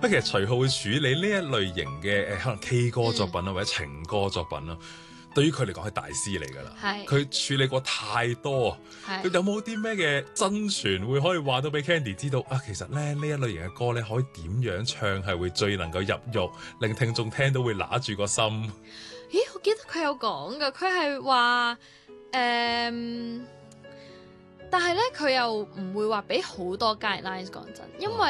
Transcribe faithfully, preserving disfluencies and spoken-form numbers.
不過其實徐浩會處理呢一類型嘅誒，可能 K 歌作品啊，嗯、或者情歌作品啊，對於佢嚟講係大師嚟㗎啦。係佢處理過太多，佢有冇啲咩嘅真傳會可以話到俾 Candy 知道啊？其實咧呢一類型嘅歌咧，可以點樣唱係會最能夠入肉，令聽眾聽到會揦住個心。 咦，我記得佢有講㗎，佢係話誒。但係咧，佢又唔會話俾好多 guidelines 講真，因為